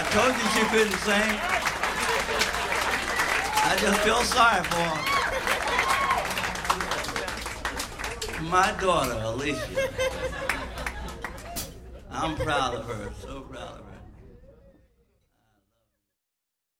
told you she couldn't sing. I just feel sorry for her. My daughter, Alicia. I'm proud of her, so proud of her.